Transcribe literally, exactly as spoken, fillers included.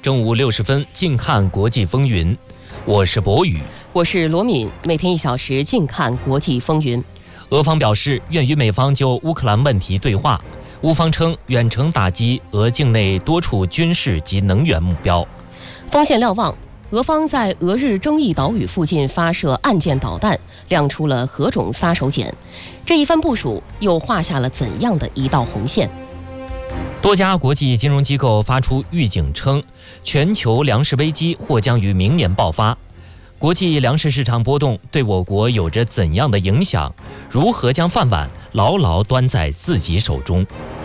正午六十分，近看国际风云。我是博宇， 我是罗敏。每天一小时，近看国际风云。 俄方表示愿与美方就乌克兰问题对话。乌方称远程打击俄境内多处军事及能源目标。 锋线瞭望，俄方在俄日争议岛屿附近发射岸舰导弹，亮出了何种杀手锏？这一番部署又画下了怎样的一道红线？ 多家国际金融机构发出预警称，全球粮食危机或将于明年爆发。国际粮食市场波动对我国有着怎样的影响？如何将饭碗牢牢端在自己手中？